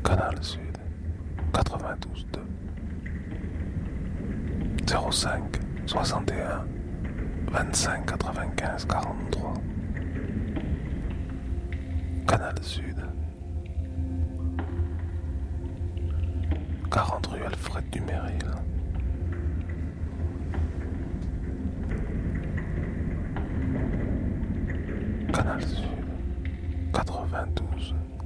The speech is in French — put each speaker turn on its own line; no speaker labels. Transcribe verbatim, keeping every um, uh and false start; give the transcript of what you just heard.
Canal Sud, quatre-vingt-douze deux. zéro cinq, soixante et un, vingt-cinq, quatre-vingt-quinze, quarante-trois. Canal Sud. quarante rue Alfred Duméril. Canal Sud, quatre-vingt-douze